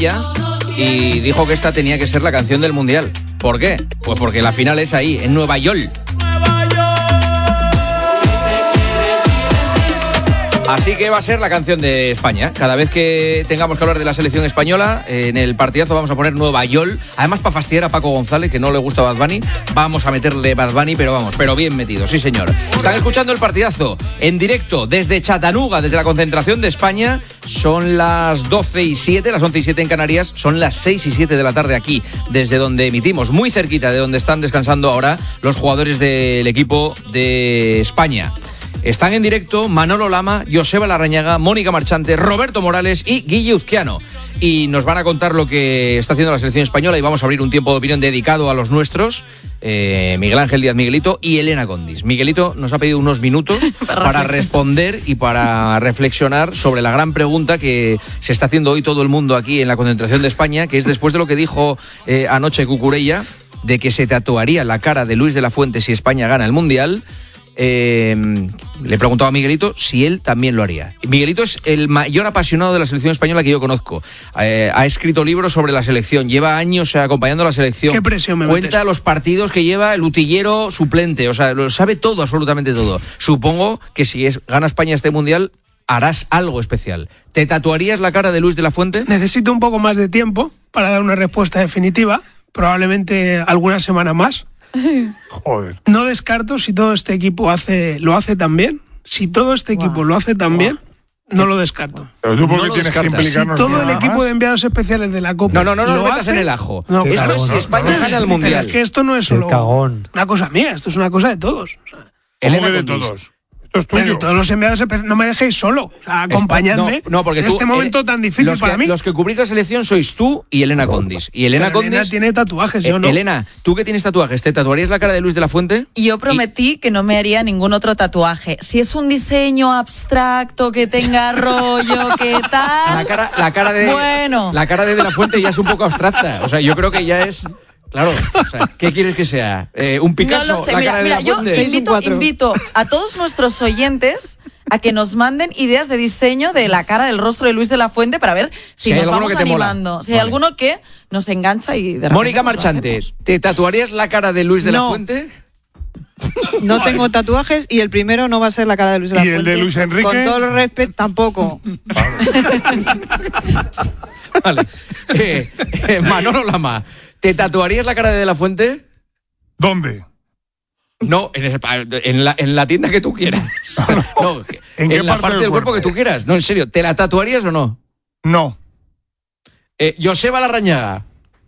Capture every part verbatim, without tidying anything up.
y dijo que esta tenía que ser la canción del Mundial. ¿Por qué? Pues porque la final es ahí, en Nueva York. Así que va a ser la canción de España. Cada vez que tengamos que hablar de la selección española, en el partidazo vamos a poner Nueva York. Además, para fastidiar a Paco González, que no le gusta Bad Bunny, vamos a meterle Bad Bunny, pero vamos, pero bien metido, sí señor. Están escuchando el partidazo en directo desde Chattanooga, desde la concentración de España. Son las doce y siete, las once y siete en Canarias. Son las seis y siete de la tarde aquí, desde donde emitimos, muy cerquita de donde están descansando ahora los jugadores del equipo de España. Están en directo Manolo Lama, Joseba Larrañaga, Mónica Marchante, Roberto Morales y Guille Uzquiano. Y nos van a contar lo que está haciendo la selección española y vamos a abrir un tiempo de opinión dedicado a los nuestros, eh, Miguel Ángel Díaz Miguelito y Elena Condis. Miguelito nos ha pedido unos minutos para, para responder y para reflexionar sobre la gran pregunta que se está haciendo hoy todo el mundo aquí en la concentración de España, que es después de lo que dijo eh, anoche Cucurella, de que se tatuaría la cara de Luis de la Fuente si España gana el Mundial. Eh, le preguntaba a Miguelito si él también lo haría. Miguelito es el mayor apasionado de la selección española que yo conozco. Eh, ha escrito libros sobre la selección, lleva años acompañando a la selección. ¿Qué presión me Cuenta metes? los partidos que lleva el utillero suplente, o sea, lo sabe todo, absolutamente todo. Supongo que si es, gana España este Mundial, harás algo especial. ¿Te tatuarías la cara de Luis de la Fuente? Necesito un poco más de tiempo para dar una respuesta definitiva, probablemente alguna semana más. Joder. No descarto si todo este equipo hace lo hace tan bien. Si todo este equipo wow. lo hace tan wow. bien, no lo descarto. Pero tú, ¿por qué No lo tienes que descartas. Si implicarnos? todo el nada equipo más? de enviados especiales de la Copa. No, no, no, no lo nos metas hace, en el ajo. No, Esto claro, es si no, España no, gana el Pero Mundial. es que esto no es Qué solo cagón. una cosa mía, esto es una cosa de todos. O sea, Elena ¿Cómo que de Condis. todos? Esto es pero tuyo. de todos los enviados especiales, no me dejéis solo. O sea, acompañadme No, no, porque en tú, este momento eh, tan difícil los para que, mí. Los que cubrís la selección sois tú y Elena Condis. Y Elena Pero Elena Condis tiene tatuajes, yo eh, no. Elena, ¿tú que tienes tatuajes? ¿Te tatuarías la cara de Luis de la Fuente? Yo prometí que no me haría ningún otro tatuaje. Si es un diseño abstracto, que tenga rollo, que tal... La cara, la cara de Bueno. la cara de, de la Fuente ya es un poco abstracta. O sea, yo creo que ya es... Claro, o sea, ¿qué quieres que sea? Eh, ¿Un Picasso? No lo sé, la mira, cara mira, de la yo Fuente. invito, invito a todos nuestros oyentes a que nos manden ideas de diseño de la cara del rostro de Luis de la Fuente para ver si, Si hay nos alguno vamos que te mola. animando. Si Vale. hay alguno que nos engancha y de repente Mónica pues lo Marchante, hacemos. ¿te tatuarías la cara de Luis de la No. Fuente? No tengo tatuajes y el primero no va a ser la cara de Luis de la ¿Y el Fuente. de Luis Enrique? Con todo el respeto, tampoco. Vale. Eh, eh, Manolo Lama, ¿te tatuarías la cara de De la Fuente? ¿Dónde? No, en, el- en la, en la tienda que tú quieras. No, ¿En en, qué la parte parte del del cuerpo cuerpo? que tú quieras. No, en serio, ¿te la tatuarías o no? No. Eh, Joseba Larrañaga.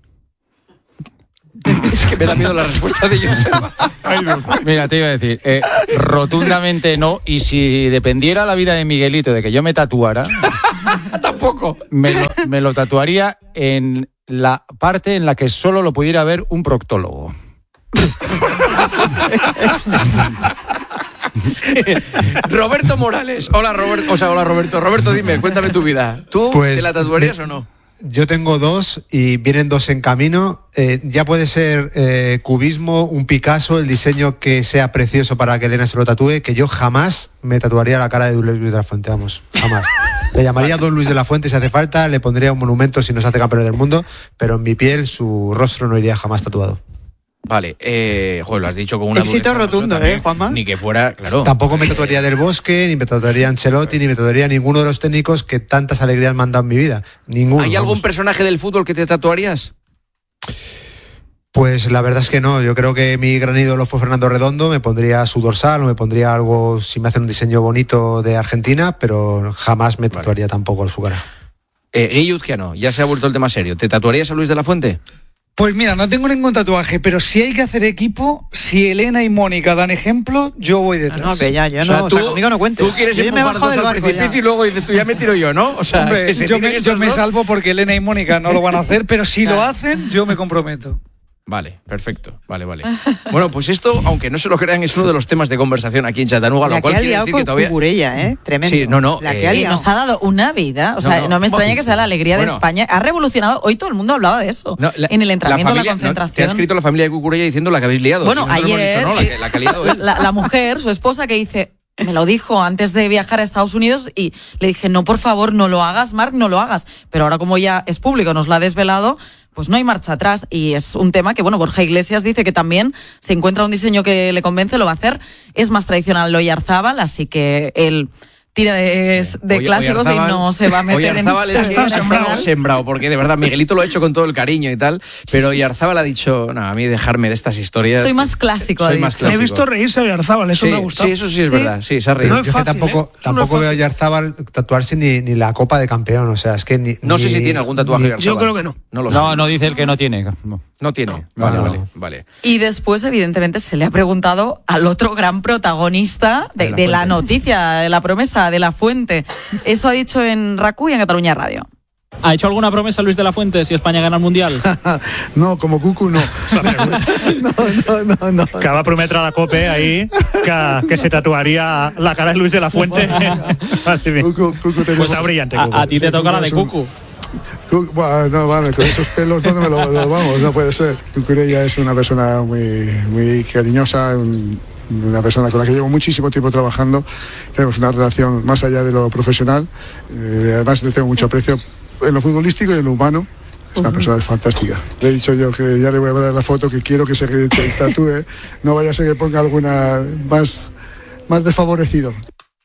Es que me da miedo la respuesta de Joseba. Ay, Dios. Mira, te iba a decir, eh, rotundamente no, y si dependiera la vida de Miguelito de que yo me tatuara, Tampoco. me lo, me lo tatuaría en la parte en la que solo lo pudiera ver un proctólogo. Roberto Morales. Hola, Roberto. O sea, hola, Roberto. Roberto, dime, cuéntame tu vida. ¿Tú Pues, te la tatuarías o no? Yo tengo dos y vienen dos en camino. Eh, ya puede ser eh, cubismo, un Picasso, el diseño que sea precioso para que Elena se lo tatúe, que yo jamás me tatuaría la cara de Luis de la Fuente, vamos, jamás. Le llamaría Don Luis de la Fuente si hace falta, le pondría un monumento si nos hace campeón del mundo, pero en mi piel su rostro no iría jamás tatuado. Vale, eh, joder, lo has dicho con una Éxito dureza, rotundo, macho, también. ¿eh, Juanma? Ni que fuera, claro. Tampoco me tatuaría Del Bosque, ni me tatuaría Ancelotti, ni me tatuaría ninguno de los técnicos que tantas alegrías me han dado en mi vida. Ninguno. ¿Hay algún vamos. personaje del fútbol que te tatuarías? Pues la verdad es que no, yo creo que mi gran ídolo fue Fernando Redondo, me pondría su dorsal o me pondría algo, si me hacen un diseño bonito de Argentina, pero jamás me tatuaría tampoco su cara. Eh, Guille Uzquiano, ya se ha vuelto el tema serio. ¿Te tatuarías a Luis de la Fuente? Pues mira, no tengo ningún tatuaje, pero si hay que hacer equipo, si Elena y Mónica dan ejemplo, yo voy detrás. No, no, que ya, ya O sea, no, tú, o sea, conmigo no cuentes. tú quieres Yo ya me empujar bajo dos del al barco precipicio ya. y luego dices, tú ya me tiro yo, ¿no? O sea, Hombre, que se yo tiren me, estos yo me dos. salvo porque Elena y Mónica no lo van a hacer, pero si lo hacen, yo me comprometo. Vale, perfecto. Vale, vale. Bueno, pues esto, aunque no se lo crean, es uno de los temas de conversación aquí en Chattanooga, La lo cual que ha quiere liado decir que con todavía... Cucurella, ¿eh? Tremendo. Sí, no, no, La eh, que ha Y liado. nos ha dado una vida, o sea, No, no, no, me extraña bueno, que sea la alegría de bueno. España. Ha revolucionado, hoy todo el mundo hablaba de eso, No, la- en el entrenamiento, la en la familia- no, te ha concentración. escrito la familia de Cucurella diciendo la que habéis liado. Bueno, Y nosotros hemos ayer dicho, no, sí. la, que, la que ha liado él. la, la mujer, su esposa, que dice, Me lo dijo antes de viajar a Estados Unidos y le dije, no, por favor, no lo hagas, Marc, no lo hagas. Pero ahora como ya es público, nos lo ha desvelado, pues no hay marcha atrás. Y es un tema que, bueno, Borja Iglesias dice que también se encuentra un diseño que le convence, lo va a hacer. Es más tradicional lo Oyarzábal, así que él tira de, de Oye, clásicos y no se va a meter en Oyarzábal es que Está está sembrado, ¿eh? sembrado, porque de verdad Miguelito lo ha hecho con todo el cariño y tal, pero Oyarzábal ha dicho, no, a mí dejarme de estas historias. Soy más clásico, Soy ha más dicho. Me he clásico. visto reírse de Oyarzábal, eso Sí, me ha gustado. sí, eso sí es Sí. verdad, sí, se ha reído. No es Yo es que fácil, tampoco, ¿eh? Eso no es tampoco veo a fácil. Oyarzábal tatuarse ni, ni la Copa de Campeón, o sea, es que ni... No sé ni- si tiene algún tatuaje ni- Oyarzábal. Yo creo que no. No lo sé. No, no dice el que no tiene. No. No tiene. No, vale, no. vale, vale. Y después, evidentemente, se le ha preguntado al otro gran protagonista de, De la de la Fuente. noticia, de la promesa, de La Fuente. Eso ha dicho en R A C U y en Cataluña Radio. ¿Ha hecho alguna promesa Luis de la Fuente si España gana el Mundial? No, como Cucu no. no, no, no, no. Que va a prometre a la COPE ahí que, que se tatuaría la cara de Luis de la Fuente. Cucu, Cucu Pues tenemos- está brillante, A, Cucu. a ti te Sí, toca la Cucu de es un- Cucu. Cucu- Bueno, no, vale, con esos pelos, ¿dónde me lo, lo vamos? No puede ser. Cucurella es una persona muy, muy cariñosa, un- una persona con la que llevo muchísimo tiempo trabajando. Tenemos una relación más allá de lo profesional. Eh, además, le tengo mucho aprecio en lo futbolístico y en lo humano. Es una persona fantástica. Le he dicho yo que ya le voy a dar la foto, que quiero que se tatúe. No vaya a ser que ponga alguna más, más desfavorecido.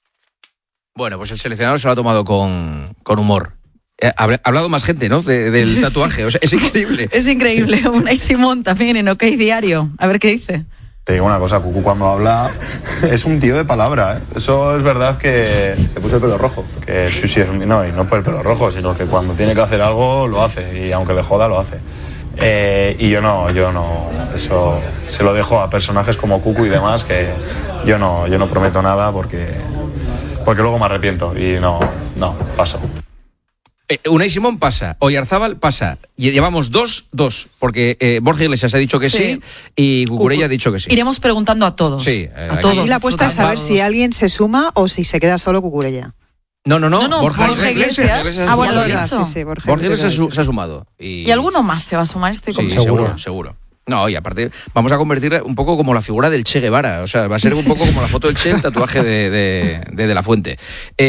Bueno, pues el seleccionador se lo ha tomado con, con humor. Eh, Ha ha hablado más gente, ¿no? De- del Sí. tatuaje. O sea, es increíble. Es increíble. Unai Simón también en OK Diario. A ver qué dice. Te digo una cosa, Cucu cuando habla es un tío de palabra, ¿eh? Eso es verdad que se puso el pelo rojo, que sí, sí, es un, no, y no por el pelo rojo, sino que cuando tiene que hacer algo lo hace, y aunque le joda lo hace. Eh, y yo no, yo no, eso se lo dejo a personajes como Cucu y demás, que yo no, yo no prometo nada porque, porque luego me arrepiento y no, no, paso. Eh, Unai Simón pasa, Oyarzábal pasa. Y llevamos dos, dos, porque eh, Borja Iglesias ha dicho que sí, Sí. y Cucurella ha dicho que sí. Iremos preguntando a todos. Sí, eh, a aquí- todos. Y la apuesta es saber si alguien se suma o si se queda solo Cucurella. No, no, no, No, no, Borja, Borja Iglesias. Iglesias. Iglesias Ah, bueno, ha lo he sumado. dicho. Sí, sí, Borja Borja Iglesias Iglesias. se, se ha sumado. Y, Y alguno más se va a sumar, estoy Sí, convencida. seguro, seguro. No, y aparte vamos a convertir un poco como la figura del Che Guevara, o sea, va a ser un poco como la foto del Che, el tatuaje de de, de, de la Fuente.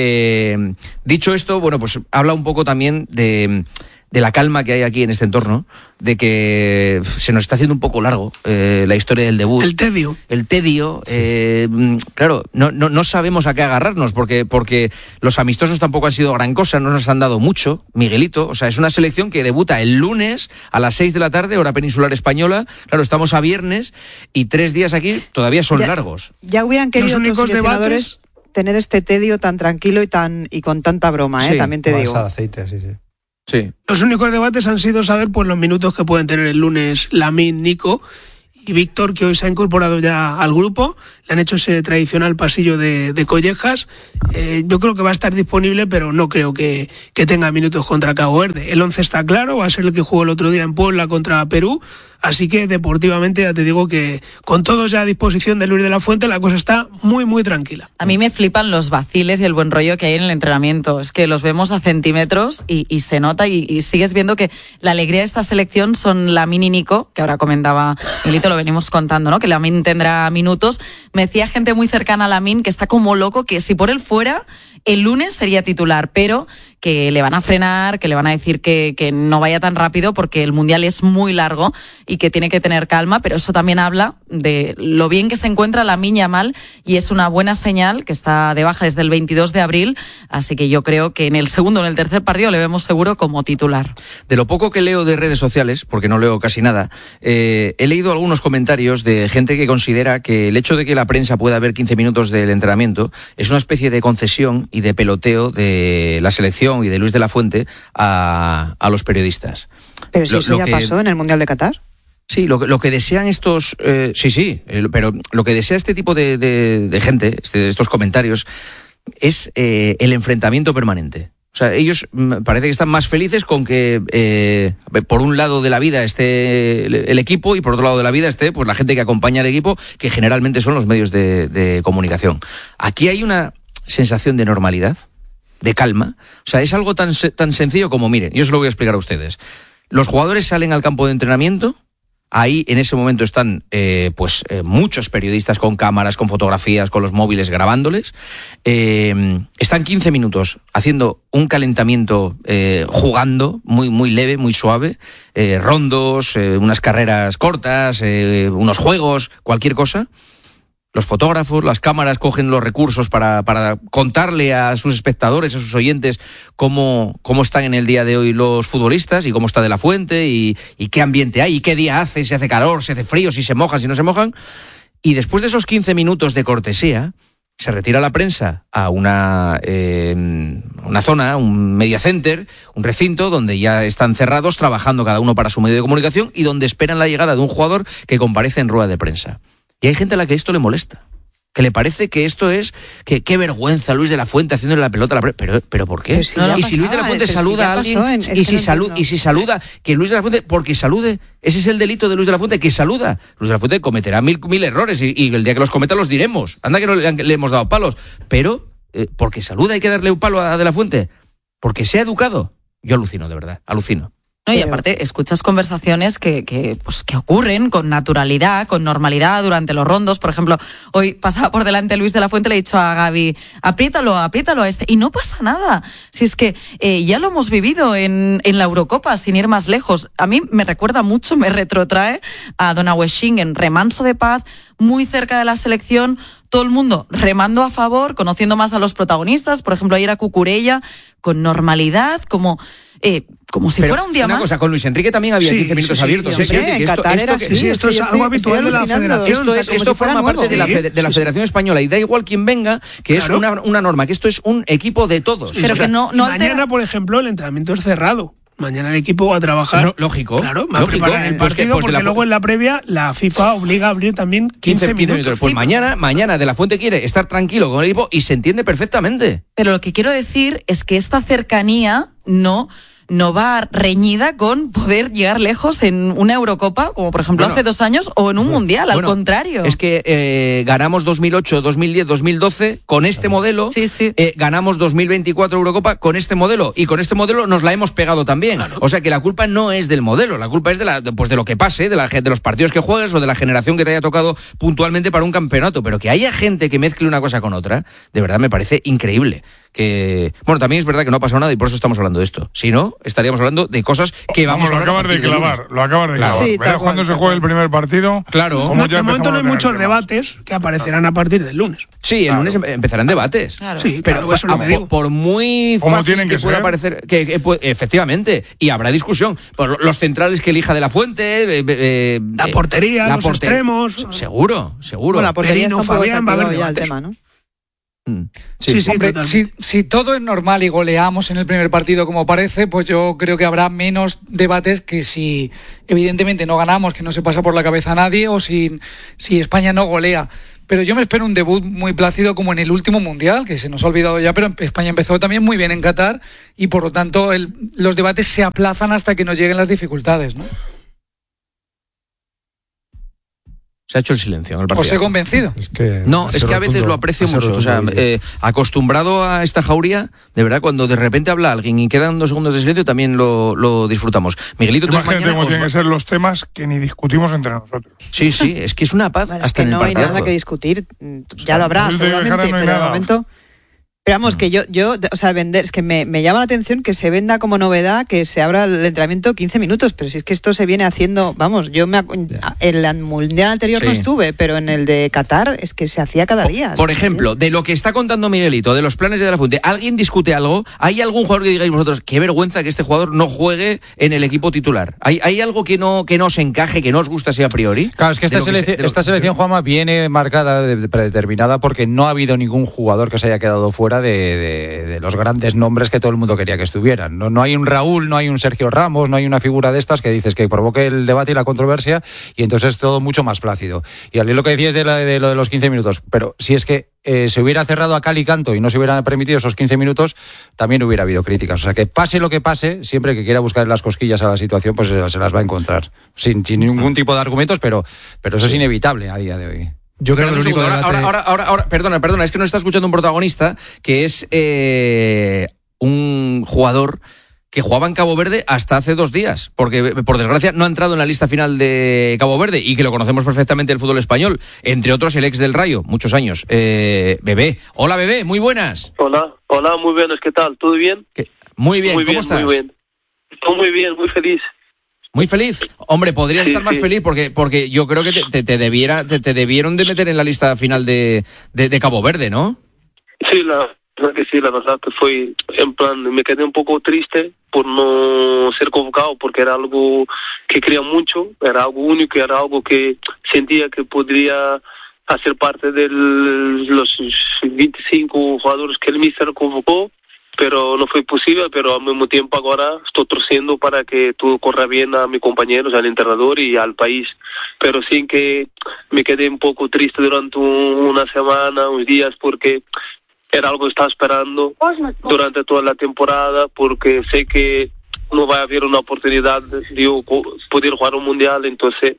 Eh, dicho esto, bueno, pues habla un poco también de, de la calma que hay aquí en este entorno, de que se nos está haciendo un poco largo eh, la historia del debut. El tedio. El tedio, eh, claro, no, no, no sabemos a qué agarrarnos, porque, porque los amistosos tampoco han sido gran cosa, no nos han dado mucho, Miguelito, o sea, es una selección que debuta el lunes a las seis de la tarde, hora peninsular española, claro, estamos a viernes y tres días aquí todavía son Ya- largos. Ya hubieran querido Los otros únicos seleccionadores tener este tedio tan tranquilo y tan y con tanta broma, ¿eh? Sí, También te digo. Balsa de aceite, sí, sí. Sí. Los únicos debates han sido saber pues los minutos que pueden tener el lunes Lamine, Nico y Víctor, que hoy se ha incorporado ya al grupo. Le han hecho ese tradicional pasillo de, de collejas. Eh, yo creo que va a estar disponible, pero no creo que, que tenga minutos contra Cabo Verde. El once está claro, va a ser el que jugó el otro día en Puebla contra Perú. Así que deportivamente ya te digo que con todos ya a disposición de Luis de la Fuente la cosa está muy, muy tranquila. A mí me flipan los vaciles y el buen rollo que hay en el entrenamiento. Es que los vemos a centímetros y, y se nota y, y sigues viendo que la alegría de esta selección son Lamine y Nico, que ahora comentaba Milito, lo venimos contando, ¿no? Que Lamine tendrá minutos. Me decía gente muy cercana a Lamine que está como loco, que si por él fuera, el lunes sería titular, pero que le van a frenar, que le van a decir que, que no vaya tan rápido porque el Mundial es muy largo y que tiene que tener calma, pero eso también habla de lo bien que se encuentra Lamine Yamal y es una buena señal que está de baja desde el veintidós de abril, así que yo creo que en el segundo o en el tercer partido le vemos seguro como titular. De lo poco que leo de redes sociales, porque no leo casi nada, eh, he leído algunos comentarios de gente que considera que el hecho de que la prensa pueda ver quince minutos del entrenamiento es una especie de concesión y de peloteo de la selección y de Luis de la Fuente a, a los periodistas. Pero si Lo- eso lo ya que- pasó en el Mundial de Qatar. Sí, lo, que- lo que desean estos... eh, sí, sí, eh, pero lo que desea este tipo de, de- de gente, este- estos comentarios, es eh, el enfrentamiento permanente. O sea, ellos mm, parece que están más felices con que eh, por un lado de la vida esté el, el equipo y por otro lado de la vida esté pues la gente que acompaña al equipo, que generalmente son los medios de, de comunicación. Aquí hay una sensación de normalidad, de calma. O sea, es algo tan, se- tan sencillo como, miren, yo os lo voy a explicar a ustedes. Los jugadores salen al campo de entrenamiento Ahí en ese momento están eh, pues eh, muchos periodistas con cámaras, con fotografías, con los móviles grabándoles. Eh, están quince minutos haciendo un calentamiento, eh, jugando, muy, muy leve, muy suave, eh, rondos, eh, unas carreras cortas, eh, unos juegos, cualquier cosa. Los fotógrafos, las cámaras cogen los recursos para, para contarle a sus espectadores, a sus oyentes, cómo, cómo están en el día de hoy los futbolistas y cómo está De la Fuente y, y qué ambiente hay y qué día hace, si hace calor, si hace frío, si se mojan, si no se mojan. Y después de esos quince minutos de cortesía, se retira la prensa a una, eh, una zona, un media center, un recinto donde ya están cerrados, trabajando cada uno para su medio de comunicación y donde esperan la llegada de un jugador que comparece en rueda de prensa. Y hay gente a la que esto le molesta, que le parece que esto es, que qué vergüenza Luis de la Fuente haciéndole la pelota a la prensa. Pero, pero ¿por qué? Si no, y si Luis de la Fuente si saluda a alguien, en, y, si no salu, y si saluda, que Luis de la Fuente, porque salude, ese es el delito de Luis de la Fuente, que saluda. Luis de la Fuente cometerá mil, mil errores y, y el día que los cometa los diremos. Anda que no le, le hemos dado palos. Pero, eh, porque saluda hay que darle un palo a De la Fuente. Porque sea educado. Yo alucino, de verdad, alucino. No, y aparte escuchas conversaciones que, que, pues, que ocurren con naturalidad, con normalidad durante los rondos. Por ejemplo, hoy pasaba por delante Luis de la Fuente, le he dicho a Gaby, apriétalo, apriétalo a este. Y no pasa nada. Si es que eh, ya lo hemos vivido en, en la Eurocopa, sin ir más lejos. A mí me recuerda mucho, me retrotrae a Donaueschingen, en remanso de paz, muy cerca de la selección, todo el mundo remando a favor, conociendo más a los protagonistas. Por ejemplo, ayer a Cucurella, con normalidad, como... Eh, como si Pero fuera un día una más. Una cosa, con Luis Enrique también había sí, quince minutos sí, sí, abiertos. sí, ¿eh? sí, Que en esto, Qatar esto, era que, así, sí, esto es estoy, algo habitual de la federación. Esto, es, o sea, esto si forma parte de la, de, de la Federación Española y da igual quien venga, que claro. es una, una norma, que esto es un equipo de todos. Pero o sea, que no, no mañana, altera... por ejemplo, el entrenamiento es cerrado. Mañana el equipo va a trabajar. No, lógico. Claro, va lógico. a preparar el pues partido que, pues porque la... luego en la previa la FIFA obliga a abrir también quince, quince minutos. minutos. Pues sí, mañana, mañana De la Fuente quiere estar tranquilo con el equipo y se entiende perfectamente. Pero lo que quiero decir es que esta cercanía no... no va reñida con poder llegar lejos en una Eurocopa, como por ejemplo bueno, hace dos años, o en un Mundial, bueno, al contrario. Es que eh, ganamos dos mil ocho, dos mil diez, dos mil doce con este modelo, sí, sí. Eh, ganamos dos mil veinticuatro Eurocopa con este modelo, y con este modelo nos la hemos pegado también. Claro. O sea que la culpa no es del modelo, la culpa es de, la, pues de lo que pase, de, la, de los partidos que juegues o de la generación que te haya tocado puntualmente para un campeonato. Pero que haya gente que mezcle una cosa con otra, de verdad me parece increíble. Que bueno, también es verdad que no ha pasado nada y por eso estamos hablando de esto. Si no, estaríamos hablando de cosas que vamos, vamos a lo acabas de clavar, lo acabas de claro. clavar. Sí, Verás cuando se juegue el primer partido. Claro. Como no, de momento no hay muchos debates que aparecerán a partir del lunes. Sí, el claro. lunes empezarán debates. Claro. Sí, pero claro, eso es lo que digo. Por, por muy fácil que, que pueda parecer, que, que, que, efectivamente, y habrá discusión. Por los centrales que elija De la Fuente, eh, eh, la portería, la los porter... extremos. Seguro, seguro. Bueno, la portería Merino, está Fabián, va a haber ya el debates. tema, ¿no? Sí, sí, sí hombre, si, si todo es normal y goleamos en el primer partido como parece, pues yo creo que habrá menos debates que si evidentemente no ganamos, que no se pasa por la cabeza a nadie, o si, si España no golea. Pero yo me espero un debut muy plácido como en el último Mundial, que se nos ha olvidado ya, pero España empezó también muy bien en Qatar y por lo tanto el, los debates se aplazan hasta que nos lleguen las dificultades, ¿no? Se ha hecho el silencio en el partido. Os he convencido. Es que no, es que a veces lo aprecio mucho. O sea, eh, acostumbrado a esta jauría, de verdad, cuando de repente habla alguien y quedan dos segundos de silencio, también lo, lo disfrutamos. Miguelito, tú imagínate mañana cómo os... tienen que ser los temas que ni discutimos entre nosotros. Sí, sí, es que es una paz bueno, hasta es que en no el partido. No hay nada que discutir. Ya lo habrá, seguramente, no pero de momento... Pero vamos, que yo, yo, o sea, vender, es que me, me llama la atención que se venda como novedad que se abra el entrenamiento quince minutos, pero si es que esto se viene haciendo, vamos, yo me en el mundial anterior sí. no estuve, pero en el de Qatar es que se hacía cada día. Por ejemplo, de lo que está contando Miguelito, de los planes de De la Fuente, ¿alguien discute algo? ¿Hay algún jugador que digáis vosotros, qué vergüenza que este jugador no juegue en el equipo titular? ¿Hay, hay algo que no, que no os encaje, que no os gusta así a priori? Claro, es que esta, selección, que se, esta selección, Juanma, viene marcada, de, predeterminada, porque no ha habido ningún jugador que se haya quedado fuera de, de de los grandes nombres que todo el mundo quería que estuvieran. No, no hay un Raúl, no hay un Sergio Ramos, no hay una figura de estas que dices que provoque el debate y la controversia, y entonces es todo mucho más plácido. Y al lo que decías de, la, de lo de los quince minutos, pero si es que eh, se hubiera cerrado a cal y canto y no se hubieran permitido esos quince minutos, también hubiera habido críticas. O sea, que pase lo que pase, siempre que quiera buscar las cosquillas a la situación, pues se, se las va a encontrar. Sin, sin ningún tipo de argumentos, pero, pero eso es inevitable a día de hoy. Yo creo que el único ahora, debate... ahora, ahora, ahora, ahora, perdona, perdona, es que nos está escuchando un protagonista que es eh, un jugador que jugaba en Cabo Verde hasta hace dos días, porque por desgracia no ha entrado en la lista final de Cabo Verde y que lo conocemos perfectamente del fútbol español, entre otros el ex del Rayo, muchos años, eh, Bebé. Hola Bebé, muy buenas. Hola, hola, muy buenas, ¿qué tal? ¿Todo bien? ¿Qué? Muy bien, muy ¿cómo bien, estás? Muy bien, estoy muy bien, muy feliz. Muy feliz. Hombre, podrías sí, estar más sí. feliz porque porque yo creo que te, te, te debiera te, te debieron de meter en la lista final de, de, de Cabo Verde, ¿no? Sí, la verdad que sí, la verdad que fue, en plan, me quedé un poco triste por no ser convocado, porque era algo que quería mucho, era algo único, era algo que sentía que podría hacer parte de los veinticinco jugadores que el míster convocó, pero no fue posible. Pero al mismo tiempo ahora estoy torciendo para que todo corra bien a mis compañeros, al entrenador y al país. Pero sí que me quedé un poco triste durante una semana, unos días, porque era algo que estaba esperando durante toda la temporada, porque sé que no va a haber una oportunidad de yo poder jugar un mundial. Entonces,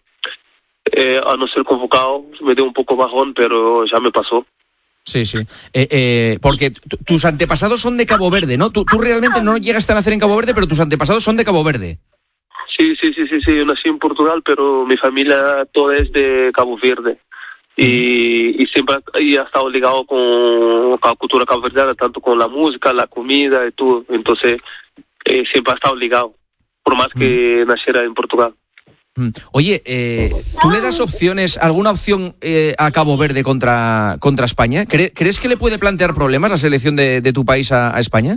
eh, a no ser convocado, me dio un poco bajón, pero ya me pasó. Sí, sí. Eh, eh, porque t- tus antepasados son de Cabo Verde, ¿no? Tú, tú realmente no llegaste a nacer en Cabo Verde, pero tus antepasados son de Cabo Verde. Sí, sí, sí, sí, sí. Yo nací en Portugal, pero mi familia toda es de Cabo Verde. Y, y siempre y ha estado ligado con, con la cultura caboverdiana, tanto con la música, la comida y todo. Entonces, eh, siempre ha estado ligado, por más que naciera en Portugal. Oye, eh, ¿tú le das opciones, alguna opción eh, a Cabo Verde contra, contra España? ¿Cre- ¿Crees que le puede plantear problemas la selección de, de tu país a, a España?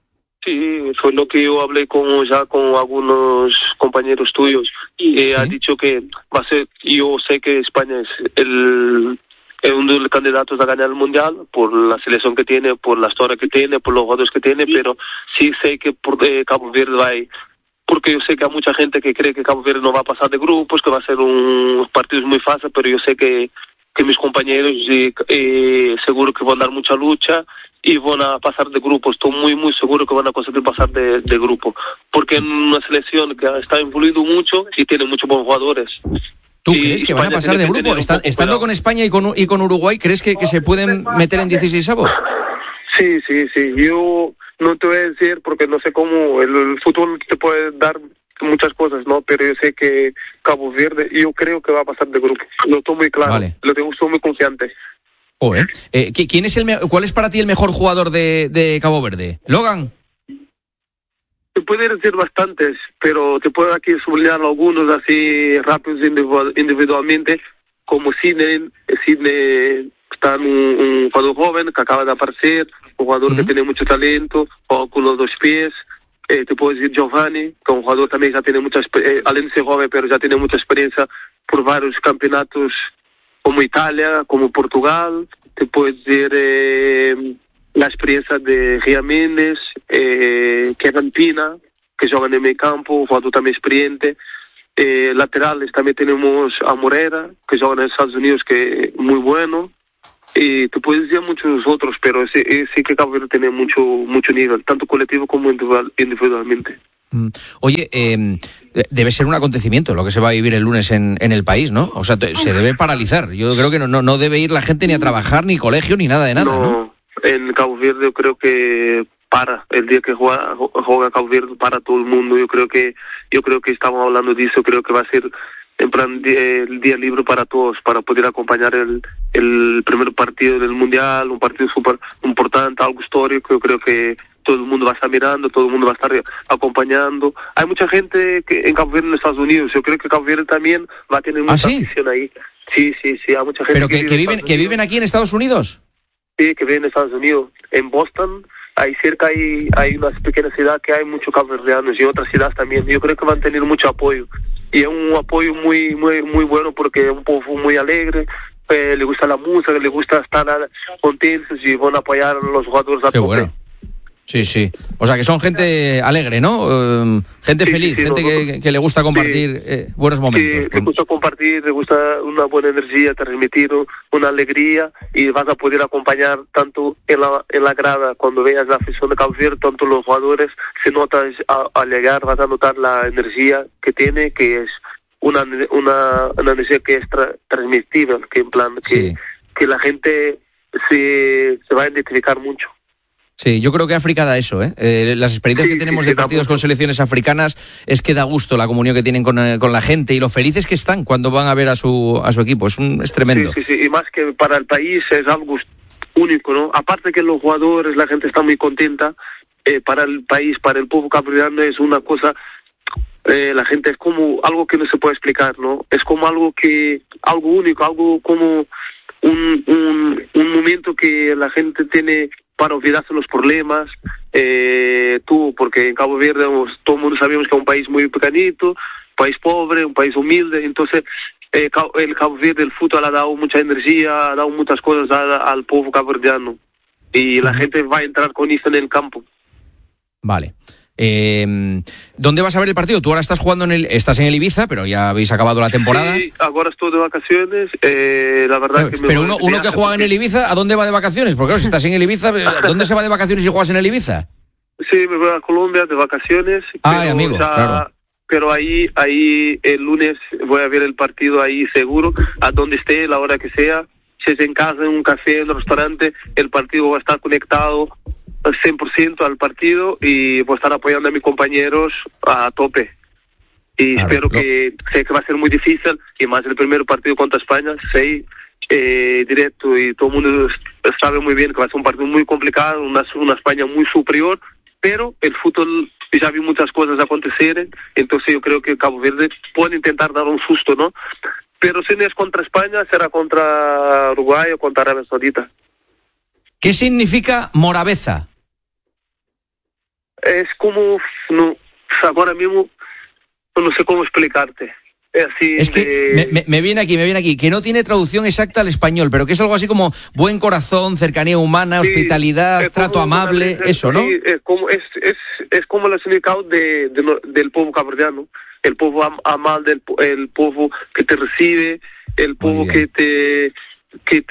Sí, fue lo que yo hablé con ya con algunos compañeros tuyos y ¿Sí? ha dicho que va a ser, yo sé que España es el, es uno de los candidatos a ganar el mundial por la selección que tiene, por la historia que tiene, por los jugadores que tiene, pero sí sé que por eh, Cabo Verde va a ir, porque yo sé que hay mucha gente que cree que Cabo Verde no va a pasar de grupos, que va a ser un partido muy fácil, pero yo sé que, que mis compañeros eh, eh, seguro que van a dar mucha lucha y van a pasar de grupo. Estoy muy, muy seguro que van a conseguir pasar de, de grupo, porque es una selección que está influido mucho y tiene muchos buenos jugadores. ¿Tú crees que van a pasar de grupo? Está, estando con España y con, y con Uruguay, ¿crees que, que se pueden meter en dieciseisavos? Sí, sí, sí. Yo no te voy a decir porque no sé cómo el, el fútbol te puede dar muchas cosas, ¿no? Pero yo sé que Cabo Verde, yo creo que va a pasar de grupo. Lo estoy muy claro. Vale. Lo tengo, estoy muy confiante. Oh, ¿eh? Eh, ¿quién es el me- ¿Cuál es para ti el mejor jugador de, de Cabo Verde? ¿Logan? Te puede decir bastantes, pero te puedo aquí subrayar algunos así rápidos individual, individualmente, como Sidney. Sidney está un, un jugador joven que acaba de aparecer, un jugador uh-huh. que tiene mucho talento, juega con los dos pies. Eh, te puedo decir Giovanni, que es un jugador también ya tiene mucha eh, além de ser joven, pero ya tiene mucha experiencia por varios campeonatos como Italia, como Portugal. Te puedo decir eh, la experiencia de Gia Méndez, eh, Kevin Pina, que juega en el medio campo, un jugador también experiente. Eh, laterales también tenemos a Moreira, que juega en Estados Unidos, que es muy bueno. Y te puedo decir muchos otros, pero sí, sí que Cabo Verde tiene mucho, mucho nivel, tanto colectivo como individual, individualmente. Oye, eh, debe ser un acontecimiento lo que se va a vivir el lunes en, en el país, ¿no? O sea, te, se debe paralizar. Yo creo que no, no, no debe ir la gente ni a trabajar, ni colegio, ni nada de nada, ¿no? No, en Cabo Verde yo creo que para el día que juega, juega Cabo Verde para todo el mundo. Yo creo que yo creo que estamos hablando de eso. Creo que va a ser en plan el día libre para todos, para poder acompañar el, el primer partido del mundial, un partido súper importante, algo histórico. Yo creo que todo el mundo va a estar mirando, todo el mundo va a estar acompañando. Hay mucha gente que en Cabo Verde, en Estados Unidos. Yo creo que Cabo Verde también va a tener mucha ¿Ah, sí? afición ahí. Sí, sí, sí, hay mucha gente. ¿Pero que, que, que, viven, que viven aquí en Estados Unidos? Sí, que viven en Estados Unidos. En Boston, ahí cerca hay, hay una pequeña ciudad que hay muchos caboverdianos y otras ciudades también. Yo creo que van a tener mucho apoyo. Y es un apoyo muy, muy, muy bueno porque es un pueblo muy alegre. Eh, le gusta la música, le gusta estar contentos y van a apoyar a los jugadores a Qué tope. Bueno. Sí, sí. O sea, que son gente alegre, ¿no? Uh, gente sí, feliz, sí, sí, gente nosotros, que, que le gusta compartir sí, eh, buenos momentos. Sí, le gusta compartir, le gusta una buena energía, transmitir una alegría y vas a poder acompañar tanto en la en la grada cuando veas la afición de Cabo Verde, tanto los jugadores, se nota al llegar, vas a notar la energía que tiene, que es una una, una energía que es tra, transmitida, que en plan, que, sí. que la gente se, se va a identificar mucho. Sí, yo creo que África da eso, ¿eh? eh las experiencias sí, que tenemos sí, de partidos con selecciones africanas es que da gusto la comunión que tienen con, eh, con la gente y lo felices que están cuando van a ver a su a su equipo. Es, un, es tremendo. Sí, sí, sí, y más que para el país es algo único, ¿no? Aparte que los jugadores, la gente está muy contenta, eh, para el país, para el pueblo capriano es una cosa, eh, la gente es como algo que no se puede explicar, ¿no? Es como algo que, algo único, algo como un, un, un momento que la gente tiene para olvidarse los problemas, eh, tú, porque en Cabo Verde todo el mundo sabemos que es un país muy pequeñito, un país pobre, un país humilde, entonces eh, el Cabo Verde, el fútbol ha dado mucha energía, ha dado muchas cosas a, a, al pueblo caboverdiano y la gente va a entrar con eso en el campo. Vale. Eh, ¿Dónde vas a ver el partido? Tú ahora estás jugando en el, estás en el Ibiza, pero ya habéis acabado la temporada. Sí, ahora estoy de vacaciones. Eh, la verdad pero que me pero uno, uno que juega en el Ibiza, ¿a dónde va de vacaciones? Porque claro, si estás en el Ibiza, ¿dónde se va de vacaciones si juegas en el Ibiza? Sí, me voy a Colombia de vacaciones. Ay, amigo, ya, claro. Pero ahí, ahí el lunes voy a ver el partido ahí seguro, a donde esté, la hora que sea. Si es en casa, en un café, en un restaurante, el partido va a estar conectado cien por ciento al partido y voy a estar apoyando a mis compañeros a tope. Y claro, espero que, sé que va a ser muy difícil, y más el primer partido contra España, sé, eh, directo, y todo el mundo sabe muy bien que va a ser un partido muy complicado, una, una España muy superior, pero el fútbol ya vi muchas cosas acontecer, entonces yo creo que Cabo Verde puede intentar dar un susto, ¿no? Pero si no es contra España, será contra Uruguay o contra Arabia Saudita. ¿Qué significa Morabeza? Es como, no, ahora mismo no sé cómo explicarte. Es, así es que de... me, me viene aquí, me viene aquí, que no tiene traducción exacta al español, pero que es algo así como buen corazón, cercanía humana, sí, hospitalidad, trato amable, una, eso, ¿no? Sí, es como, es, es, es como el significado de, de, del pueblo caboverdiano, el pueblo am, amable, el, el pueblo que te recibe, el pueblo que te... que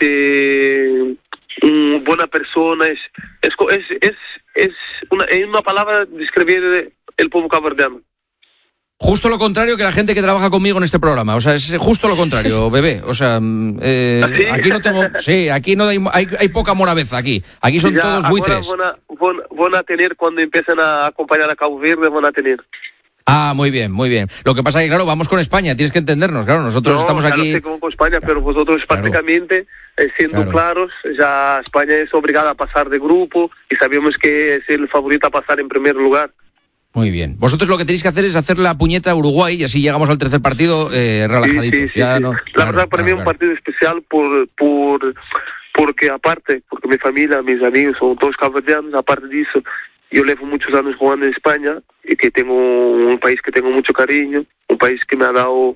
te Um, buena persona, es es es es, es una, es una palabra describir el pueblo caboverdiano. Justo lo contrario que la gente que trabaja conmigo en este programa, o sea, es justo lo contrario, bebé, o sea, eh, ¿sí? Aquí no tengo, sí, aquí no hay, hay, hay poca morabeza aquí, aquí son ya, todos buitres. Van a, van, van a tener cuando empiecen a acompañar a Cabo Verde, van a tener. Ah, muy bien, muy bien. Lo que pasa es que, claro, vamos con España, tienes que entendernos, claro, nosotros no, estamos ya aquí... No sé cómo con España, pero vosotros claro. prácticamente, eh, siendo claro. claros, ya España es obligada a pasar de grupo y sabemos que es el favorito a pasar en primer lugar. Muy bien. Vosotros lo que tenéis que hacer es hacer la puñeta a Uruguay y así llegamos al tercer partido eh, relajaditos. Sí, sí, sí, ya sí. No, la claro, verdad, para claro, mí es claro. un partido especial por... por porque aparte, porque mi familia, mis amigos son todos caboverdianos, aparte de eso, yo llevo muchos años jugando en España y que tengo un país que tengo mucho cariño, un país que me ha dado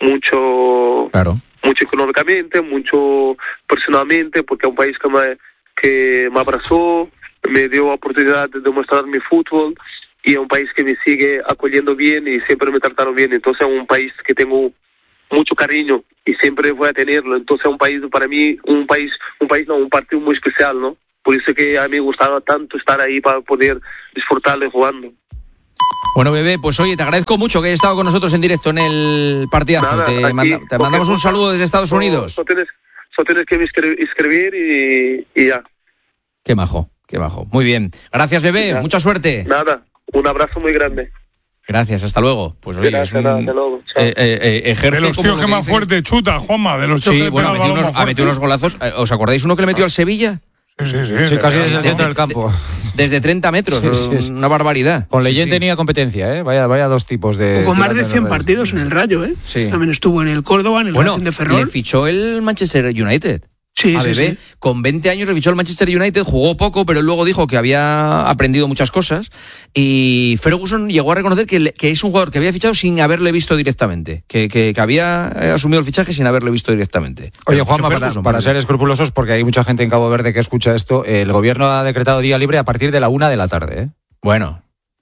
mucho, claro. mucho económicamente, mucho personalmente, porque es un país que me, que me abrazó, me dio oportunidad de demostrar mi fútbol y es un país que me sigue acogiendo bien y siempre me trataron bien. Entonces es un país que tengo mucho cariño y siempre voy a tenerlo. Entonces es un país para mí, un país, un país no, un partido muy especial, ¿no? Por eso que a mí me gustaba tanto estar ahí para poder disfrutarle jugando. Bueno, bebé, pues oye, te agradezco mucho que hayas estado con nosotros en directo en el partidazo. Nada, te, aquí, manda, te mandamos un saludo desde Estados Unidos. Solo tienes, so tienes que escribir y, y ya. Qué majo, qué majo. Muy bien. Gracias, bebé. Ya. Mucha suerte. Nada, un abrazo muy grande. Gracias, hasta luego. Pues oye, Gracias, es un, nada, hasta luego. Eh, eh, ejerce de los tíos que más fuerte chuta, Juanma, de los tíos sí, que bueno, metió unos, ha metido unos golazos. ¿Os acordáis uno que le metió al Sevilla? Sí, sí, sí. sí casi desde el desde del campo. Desde treinta metros, sí, sí, sí. Una barbaridad. Con Leyen sí, tenía competencia, ¿eh? Vaya, vaya dos tipos de... Con más de cien partidos en el Rayo, ¿eh? Sí. También estuvo en el Córdoba, en el bueno, Racing de Ferrol. Le fichó el Manchester United. Sí, a sí, bebé, sí. Con veinte años le fichó el Manchester United, jugó poco, pero luego dijo que había aprendido muchas cosas y Ferguson llegó a reconocer que, le, que es un jugador que había fichado sin haberle visto directamente, que, que, que había asumido el fichaje sin haberle visto directamente. Oye, Juanma, para, para ser escrupulosos, porque hay mucha gente en Cabo Verde que escucha esto, el gobierno ha decretado día libre a partir de la una de la tarde, ¿eh? Bueno...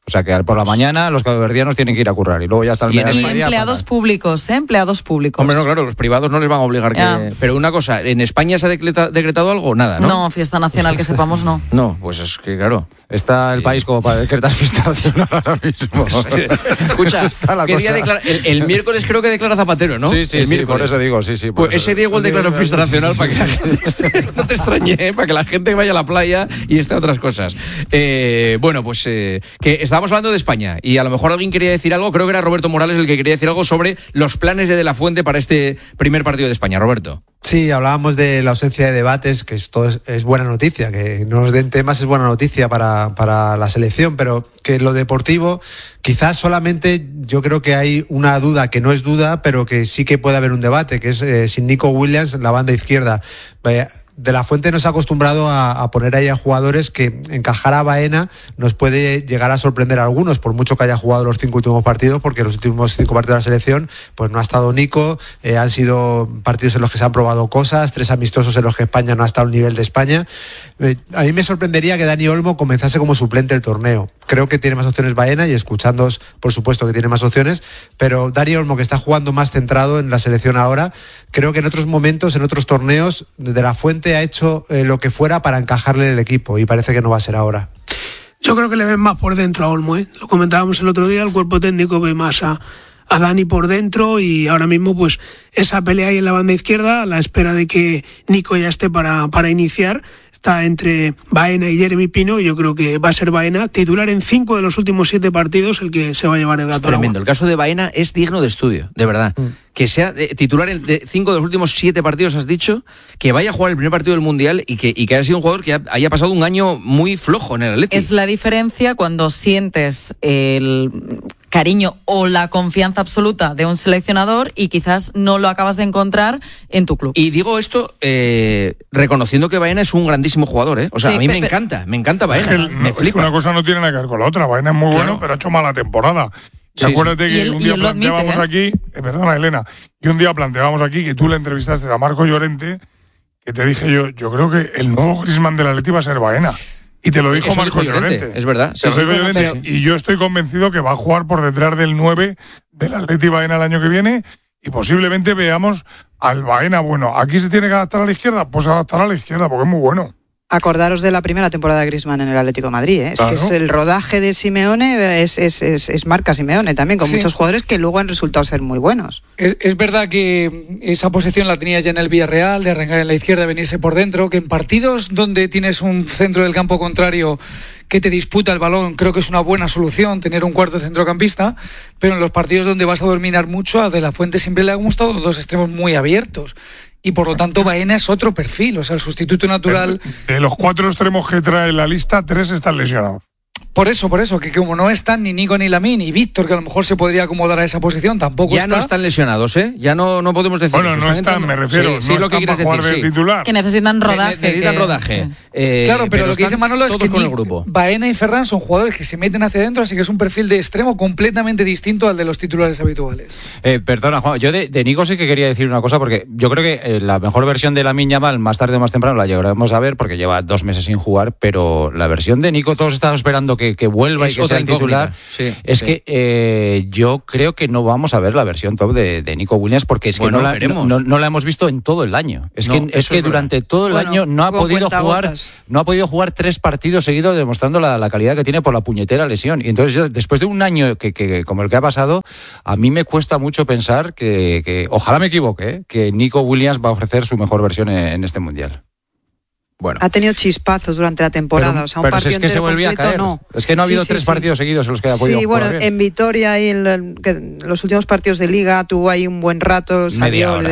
O sea que por la mañana los cabeverdianos tienen que ir a currar y luego ya está el y, y empleados públicos, ¿eh? Empleados públicos. Hombre, no, claro, los privados no les van a obligar que... Pero una cosa, ¿en España se ha decreta, decretado algo? Nada, ¿no? No, fiesta nacional que sepamos no. No, pues es que claro. Está el sí. país como para decretar fiesta nacional ahora mismo. Escucha, ¿qué día declara? El, el miércoles creo que declara Zapatero, ¿no? Sí, sí, el sí, por eso digo, sí, sí. Pues ese día igual declaró fiesta nacional para que la gente, no te extrañe, ¿eh? Para que la gente vaya a la playa y esté a otras cosas. Eh, bueno, pues eh, que estábamos hablando de España y a lo mejor alguien quería decir algo, creo que era Roberto Morales el que quería decir algo sobre los planes de De la Fuente para este primer partido de España. Roberto. Sí, hablábamos de la ausencia de debates, que esto es, es buena noticia, que no nos den temas es buena noticia para, para la selección, pero que lo deportivo, quizás solamente yo creo que hay una duda, que no es duda, pero que sí que puede haber un debate, que es eh, sin Nico Williams, la banda izquierda. Vaya, De la Fuente nos ha acostumbrado a, a poner ahí a jugadores que encajar a Baena nos puede llegar a sorprender a algunos, por mucho que haya jugado los cinco últimos partidos, porque los últimos cinco partidos de la selección pues no ha estado Nico, eh, han sido partidos en los que se han probado cosas, tres amistosos en los que España no ha estado al nivel de España. Eh, a mí me sorprendería que Dani Olmo comenzase como suplente el torneo. Creo que tiene más opciones Baena y escuchándoos, por supuesto que tiene más opciones, pero Dani Olmo, que está jugando más centrado en la selección ahora, creo que en otros momentos, en otros torneos, De la Fuente ha hecho eh, lo que fuera para encajarle en el equipo y parece que no va a ser ahora. Yo creo que le ven más por dentro a Olmo, ¿eh? Lo comentábamos el otro día, el cuerpo técnico ve más a, a Dani por dentro y ahora mismo pues esa pelea ahí en la banda izquierda a la espera de que Nico ya esté para, para iniciar. Está entre Baena y Jeremy Pino y yo creo que va a ser Baena titular en cinco de los últimos siete partidos el que se va a llevar el gato. Es tremendo. El caso de Baena es digno de estudio, de verdad. Mm. Que sea eh, titular en de cinco de los últimos siete partidos, has dicho, que vaya a jugar el primer partido del Mundial y que, y que haya sido un jugador que ha, haya pasado un año muy flojo en el Atleti. Es la diferencia cuando sientes el cariño o la confianza absoluta de un seleccionador y quizás no lo acabas de encontrar en tu club. Y digo esto eh, reconociendo que Baena es un grandísimo jugador, ¿eh? O sea, sí, a mí me encanta, me encanta Baena. El, me no, flipa. Es que una cosa no tiene nada que ver con la otra. Baena es muy claro. bueno, pero ha hecho mala temporada. Y sí, acuérdate sí. que él, un día planteábamos admite, ¿eh? aquí, eh, perdona Elena, y un día planteábamos aquí que tú le entrevistaste a Marco Llorente, que te dije yo, yo creo que el nuevo Griezmann del Atleti va a ser Baena. Y te lo dijo Marco Llorente. Llorente. Es verdad. Sí, sí, Llorente. Pero... Y yo estoy convencido que va a jugar por detrás del nueve del Atleti Baena el año que viene y posiblemente veamos al Baena bueno. ¿Aquí se tiene que adaptar a la izquierda? Pues adaptar a la izquierda porque es muy bueno. Acordaros de la primera temporada de Griezmann en el Atlético de Madrid, ¿eh? Claro. Es que es el rodaje de Simeone es, es, es, es marca Simeone también, con sí. muchos jugadores que luego han resultado ser muy buenos. Es, es verdad que esa posición la tenía ya en el Villarreal, de arrancar en la izquierda, venirse por dentro, que en partidos donde tienes un centro del campo contrario que te disputa el balón, creo que es una buena solución tener un cuarto centrocampista, pero en los partidos donde vas a dominar mucho, a De la Fuente siempre le han gustado dos extremos muy abiertos. Y por lo tanto Baena es otro perfil, o sea, el sustituto natural. De los cuatro extremos que trae la lista, tres están lesionados. Por eso, por eso, que como no están ni Nico ni Lamine ni Víctor, que a lo mejor se podría acomodar a esa posición, tampoco ya está. no están lesionados, ¿eh? Ya no, no podemos decir bueno, eso. no están, me refiero, sí, sí, no lo que están para jugar decir, de sí. titular. Que necesitan rodaje. Ne- necesitan que... rodaje. Sí. Eh, claro, pero, pero lo que dice Manolo es que con el grupo. Baena y Ferran son jugadores que se meten hacia adentro, así que es un perfil de extremo completamente distinto al de los titulares habituales. Eh, perdona, Juan, yo de, de Nico sí que quería decir una cosa, porque yo creo que eh, la mejor versión de Lamine Yamal, más tarde o más temprano, la llegaremos a ver, porque lleva dos meses sin jugar, pero la versión de Nico, todos estamos esperando que, que vuelva es y que sea el titular. Sí, es sí. que eh, yo creo que no vamos a ver la versión top de, de Nico Williams porque es que bueno, no, la, no, no, no la hemos visto en todo el año. Es no, que, es que durante verdad. todo el bueno, año no ha podido jugar no ha podido jugar tres partidos seguidos demostrando la, la calidad que tiene por la puñetera lesión. Y entonces yo, después de un año que, que como el que ha pasado, a mí me cuesta mucho pensar que, que ojalá me equivoque, ¿eh? que Nico Williams va a ofrecer su mejor versión en, en este Mundial. Bueno. Ha tenido chispazos durante la temporada, pero, o sea, un pero partido es que se volvía completo, a caer. No. Es que no ha habido sí, tres sí, partidos sí. seguidos en los que ha podido sí, jugar bueno, bien. En Vitoria y en, el, que en los últimos partidos de Liga tuvo ahí un buen rato. Salió, Media hora. Le...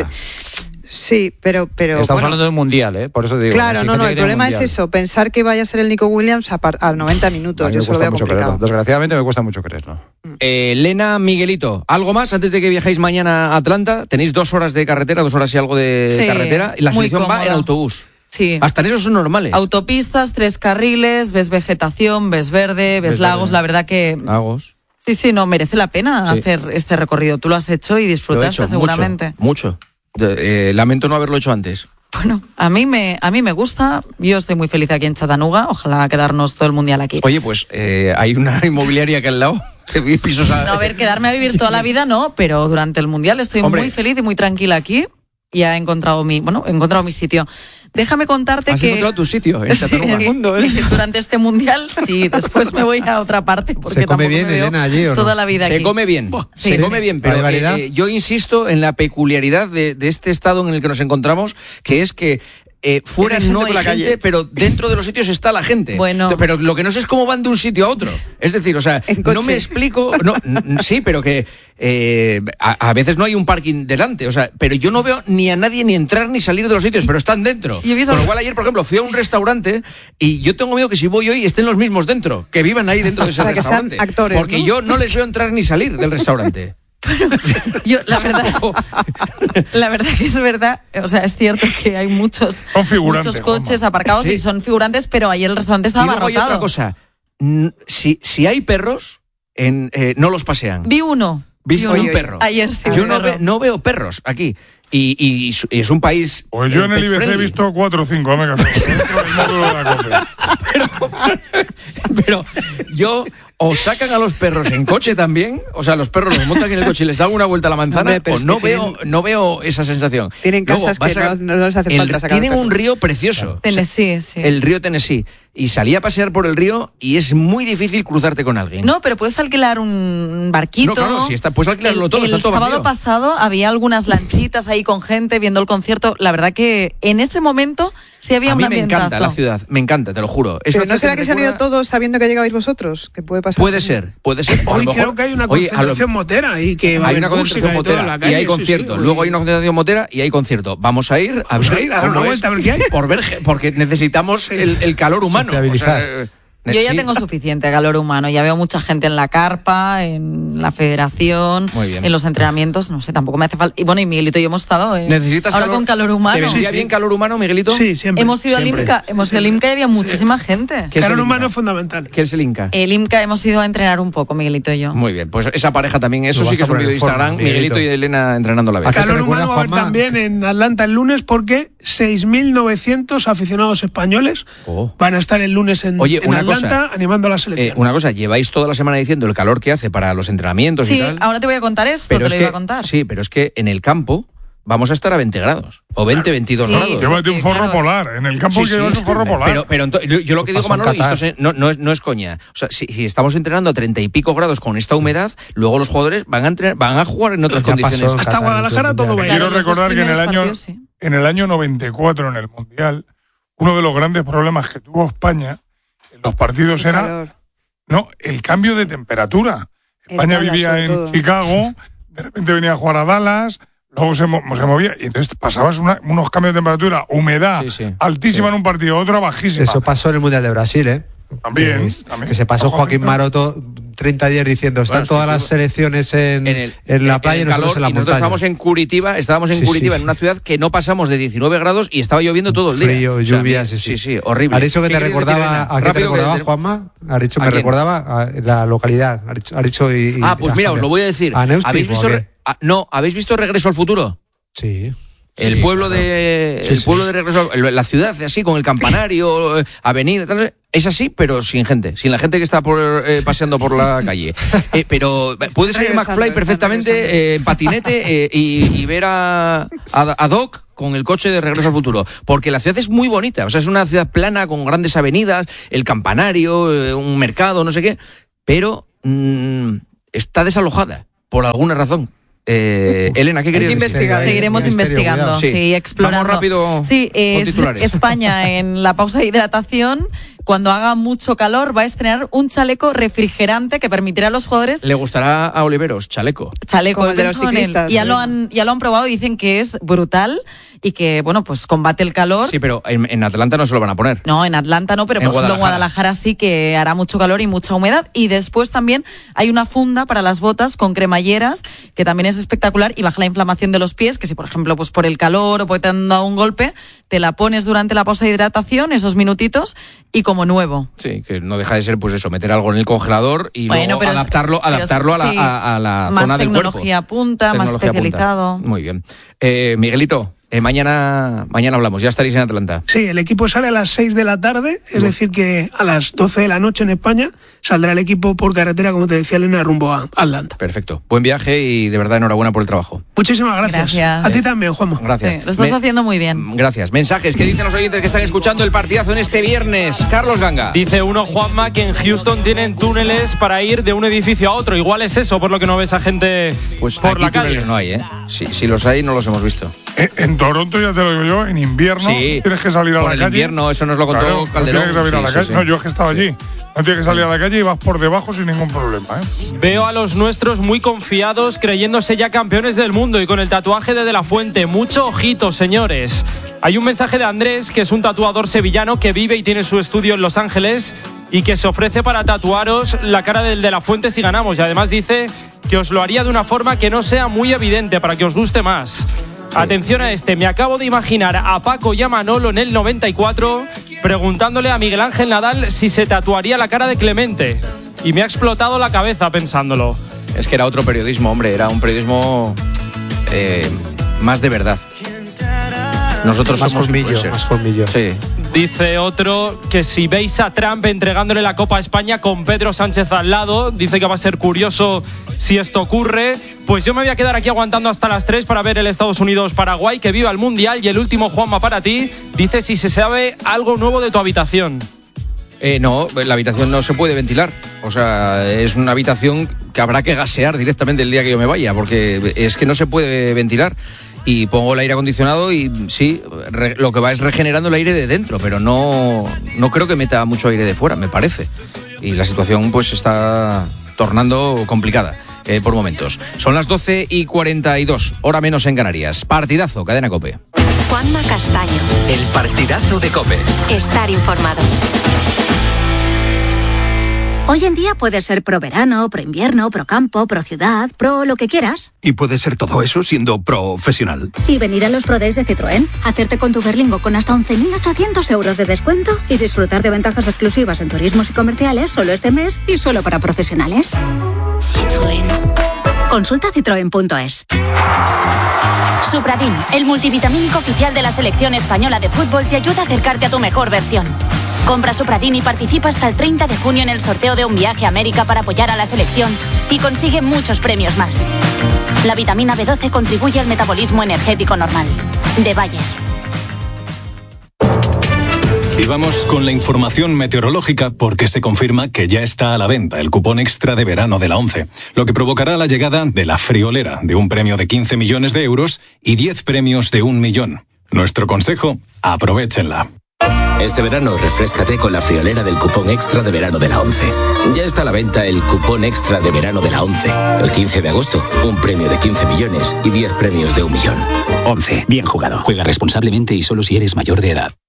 Sí, pero... pero Estamos bueno. hablando de un mundial, ¿eh? Por eso digo. Claro, no, no, el problema es eso, pensar que vaya a ser el Nico Williams a, par, a noventa minutos, a yo se lo veo complicado. Creerlo. Desgraciadamente me cuesta mucho creerlo. Eh, Elena, Miguelito, ¿algo más antes de que viajéis mañana a Atlanta? Tenéis dos horas de carretera, dos horas y algo de sí, carretera, y la selección va en autobús. Sí. Hasta en eso son normales. Autopistas, tres carriles, ves vegetación, ves verde, ves, ves lagos, verde. La verdad que... Lagos. Sí, sí, no, merece la pena sí. hacer este recorrido. Tú lo has hecho y disfrutaste hecho, seguramente. Mucho, mucho. Eh, lamento no haberlo hecho antes. Bueno, a mí me a mí me gusta, yo estoy muy feliz aquí en Chattanooga, ojalá quedarnos todo el mundial aquí. Oye, pues eh, hay una inmobiliaria aquí al lado. Pisos a... No, a ver, quedarme a vivir toda la vida no, pero durante el mundial estoy Hombre. muy feliz y muy tranquila aquí. Y he encontrado mi, bueno, he encontrado mi sitio. Déjame contarte ¿Has que... ¿Has encontrado tu sitio en Chattanooga? Sí, mundo, ¿eh? Durante este mundial, sí. Después me voy a otra parte porque ¿Se come tampoco bien, me veo Elena, allí o no? toda la vida Se aquí. come bien, sí, se sí. come bien, pero eh, eh, yo insisto en la peculiaridad de, de este estado en el que nos encontramos, que es que Eh, fuera no hay gente, calle. Pero dentro de los sitios está la gente. Bueno. Pero lo que no sé es cómo van de un sitio a otro. Es decir, o sea, no me explico. No, n- sí, pero que eh, a, a veces no hay un parking delante. O sea, pero yo no veo ni a nadie ni entrar ni salir de los sitios, pero están dentro. Con lo cual ayer, por ejemplo, fui a un restaurante y yo tengo miedo que si voy hoy estén los mismos dentro, que vivan ahí dentro de ese o sea, restaurante. Que sean actores, porque ¿no? yo no les veo entrar ni salir del restaurante. Yo, la verdad, la verdad que es verdad, o sea, es cierto que hay muchos, muchos coches Juanma. aparcados sí. y son figurantes, pero ayer el restaurante estaba y luego abarrotado. Hay otra cosa, si, si hay perros, en, eh, no los pasean. Vi uno. ¿Viste un oye, perro? Ayer sí. Yo no, ve, no veo perros aquí. Y, y, y es un país. Pues yo en el I B C he visto cuatro o cinco, me caso. pero, pero yo. O sacan a los perros en coche también, o sea, los perros los montan en el coche y les dan una vuelta a la manzana, no, o no veo, tienen, no veo esa sensación. Tienen casas Luego, que a, no, no les hace el, falta sacar Tienen un río precioso. Tennessee, sí. El río Tennessee. Y salí a pasear por el río y es muy difícil cruzarte con alguien. No, pero puedes alquilar un barquito. No, claro, si está, puedes alquilarlo el, todo, el está todo sábado vacío. pasado había algunas lanchitas ahí con gente viendo el concierto. La verdad que en ese momento sí había a un mí ambientazo. me encanta la ciudad, me encanta, te lo juro. ¿Pero no será que, que se han ido todos sabiendo que llegabais vosotros? ¿Qué puede pasar? Puede ser, puede ser. Hoy mejor, creo que hay una concentración oye, motera y que va hay una concentración motera y, la calle, y hay concierto. Sí, sí, Luego hay una concentración motera y hay concierto. Vamos a ir a Vamos ver a ir a dar una vuelta a ver qué hay. Por ver, porque necesitamos sí. el, el calor humano. O sea, yo ya tengo suficiente calor humano, ya veo mucha gente en la carpa, en la federación, en los entrenamientos, no sé, tampoco me hace falta. Y bueno, y Miguelito y yo hemos estado en, ¿Necesitas ahora calor? con calor humano. ¿Te vendría sí, bien sí. calor humano, Miguelito? Sí, siempre. Hemos ido siempre. al IMCA, hemos ido al IMCA y había muchísima sí. gente. Calor humano es fundamental. ¿Qué es el IMCA? El IMCA hemos ido a entrenar un poco, Miguelito y yo. Muy bien, pues esa pareja también, eso sí que es un vídeo de Instagram, Miguelito. Miguelito y Elena entrenando la vez. Calor humano va a haber también en Atlanta el lunes porque seis mil novecientos aficionados españoles oh. van a estar el lunes en, Oye, en Atlanta cosa, animando a la selección. Eh, una cosa, lleváis toda la semana diciendo el calor que hace para los entrenamientos sí, y tal. Sí, ahora te voy a contar esto, pero te lo que, iba a contar. Sí, pero es que en el campo vamos a estar a veinte grados o veinte, veintidós sí, grados. Llévate un forro claro. polar, en el campo sí, que llevas sí, un forro polar. Pero, pero ento, yo, yo lo que digo, Manolo, y esto es, no, no, es, no es coña, o sea, si, si estamos entrenando a treinta y pico grados con esta humedad, luego los jugadores van a, entrenar, van a jugar en otras ya condiciones. Hasta Qatar, Guadalajara todo va a ir. Quiero recordar que en el año partidos, sí. en el año noventa y cuatro en el Mundial, uno de los grandes problemas que tuvo España en los partidos el era calor. No, el cambio de temperatura. España Dallas, vivía en todo. Chicago, de repente venía a jugar a Dallas, luego se, mo- se movía y entonces pasabas una, unos cambios de temperatura, humedad sí, sí. altísima sí. en un partido, otra bajísima. Eso pasó en el Mundial de Brasil, ¿eh? También, que, también. que se pasó Joaquín Maroto treinta días diciendo están bueno, todas las selecciones en, en, el, en la playa en el y nosotros en la y montaña. Nosotros estábamos en Curitiba, estábamos en sí, Curitiba, sí. en una ciudad que no pasamos de diecinueve grados y estaba lloviendo todo el día. Frío, lluvia, o sea, sí, sí, sí, horrible. ¿Ha dicho que te recordaba, a qué te recordaba, que... Juanma? Ha dicho, me recordaba a la localidad. Ha dicho, ha dicho y, y ah, pues mira, os lo voy a decir. ¿A Neustiz, ¿Habéis visto re... ah, no, ¿habéis visto Regreso al Futuro? Sí. El sí, pueblo claro. de sí, el sí, pueblo sí. de Regreso, la ciudad así con el campanario, avenida, tal, es así, pero sin gente, sin la gente que está por, eh, paseando por la calle. Eh, pero puede salir McFly perfectamente eh, en patinete eh, y, y ver a, a, a Doc con el coche de Regreso al Futuro, porque la ciudad es muy bonita, o sea, es una ciudad plana con grandes avenidas, el campanario, eh, un mercado, no sé qué, pero mmm, está desalojada por alguna razón. Eh, Elena, ¿qué querías decir? Seguiremos investigando, sí. sí, explorando. Vamos rápido. Sí, es España en la pausa de hidratación. Cuando haga mucho calor va a estrenar un chaleco refrigerante que permitirá a los jugadores. Le gustará a Oliveros, chaleco. Chaleco, el de los ciclistas. Ya lo han, ya lo han probado y dicen que es brutal y que, bueno, pues combate el calor. Sí, pero en, en Atlanta no se lo van a poner. No, en Atlanta no, pero en por ejemplo en Guadalajara sí que hará mucho calor y mucha humedad. Y después también hay una funda para las botas con cremalleras que también es espectacular y baja la inflamación de los pies, que si por ejemplo pues por el calor o porque te han dado un golpe, te la pones durante la pausa de hidratación, esos minutitos, y como nuevo. Sí, que no deja de ser pues eso, meter algo en el congelador y bueno, luego adaptarlo, es, adaptarlo sí, a la, a, a la más zona del cuerpo. Más tecnología punta, más especializado. Punta. Muy bien. Eh, Miguelito, Eh, mañana, mañana hablamos, ya estaréis en Atlanta. Sí, el equipo sale a las seis de la tarde, es Uf. decir que a las doce de la noche en España saldrá el equipo por carretera, como te decía Elena, rumbo a Atlanta. Perfecto, buen viaje y de verdad enhorabuena por el trabajo. Muchísimas gracias. gracias. A ti también, Juanma. Gracias. Sí, lo estás Me... haciendo muy bien. Gracias. Mensajes, ¿qué dicen los oyentes que están escuchando el partidazo en este viernes? Carlos Ganga. Dice uno, Juanma, que en Houston tienen túneles para ir de un edificio a otro. Igual es eso, por lo que no ves a gente pues por la calle. Túneles no hay, ¿eh? Si, si los hay, no los hemos visto. En, en Toronto, ya te lo digo yo, en invierno sí, tienes que salir a por la el calle. invierno, eso nos lo contó claro, Calderón. No, tienes que salir sí, a la sí, calle. Sí. no, yo es que estaba allí. No tienes que salir a la calle y vas por debajo sin ningún problema, ¿eh? Veo a los nuestros muy confiados, creyéndose ya campeones del mundo y con el tatuaje de De La Fuente. Mucho ojito, señores. Hay un mensaje de Andrés, que es un tatuador sevillano que vive y tiene su estudio en Los Ángeles y que se ofrece para tatuaros la cara del De La Fuente si ganamos. Y además dice que os lo haría de una forma que no sea muy evidente para que os guste más. Sí. Atención a este, me acabo de imaginar a Paco y a Manolo en el noventa y cuatro preguntándole a Miguel Ángel Nadal si se tatuaría la cara de Clemente. Y me ha explotado la cabeza pensándolo. Es que era otro periodismo, hombre, era un periodismo eh, más de verdad. Nosotros más somos colmillo, más colmillo. Sí. Dice otro que si veis a Trump entregándole la Copa a España con Pedro Sánchez al lado, dice que va a ser curioso si esto ocurre. Pues yo me voy a quedar aquí aguantando hasta las tres para ver el Estados Unidos-Paraguay, que viva el Mundial. Y el último, Juanma, para ti, dice si se sabe algo nuevo de tu habitación. Eh, no, la habitación no se puede ventilar. O sea, es una habitación que habrá que gasear directamente el día que yo me vaya, porque es que no se puede ventilar. Y pongo el aire acondicionado y sí, re, lo que va es regenerando el aire de dentro, pero no, no creo que meta mucho aire de fuera, me parece. Y la situación pues está tornando complicada eh, por momentos. Son las doce y cuarenta y dos, hora menos en Canarias. Partidazo, Cadena COPE. Juanma Castaño. El partidazo de COPE. Estar informado. Hoy en día puedes ser pro verano, pro invierno, pro campo, pro ciudad, pro lo que quieras. Y puedes ser todo eso siendo profesional. Y venir a los Pro Days de Citroën, hacerte con tu Berlingo con hasta once mil ochocientos euros de descuento y disfrutar de ventajas exclusivas en turismos y comerciales solo este mes y solo para profesionales. Citroën. Consulta citroen punto es. Supradin, el multivitamínico oficial de la selección española de fútbol, te ayuda a acercarte a tu mejor versión. Compra Supradin y participa hasta el treinta de junio en el sorteo de un viaje a América para apoyar a la selección y consigue muchos premios más. La vitamina B doce contribuye al metabolismo energético normal. De Bayer. Y vamos con la información meteorológica porque se confirma que ya está a la venta el cupón extra de verano de la ONCE, lo que provocará la llegada de la friolera de un premio de quince millones de euros y diez premios de un millón. Nuestro consejo, aprovéchenla. Este verano refréscate con la friolera del cupón extra de verano de la ONCE. Ya está a la venta el cupón extra de verano de la ONCE. El quince de agosto, un premio de quince millones y diez premios de un millón. ONCE, bien jugado. Juega responsablemente y solo si eres mayor de edad.